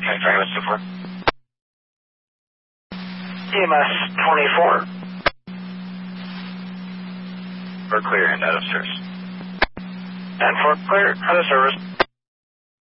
Okay, sorry, what's the 4? EMS 24. We're clear and out of service. And 4 clear, out of service.